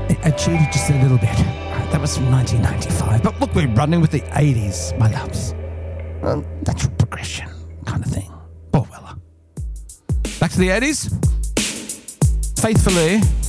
I cheated just a little bit. That was from 1995. But look, we're running with the 80s, my loves. Natural progression kind of thing. Poor Weller. Back to the 80s. Faithfully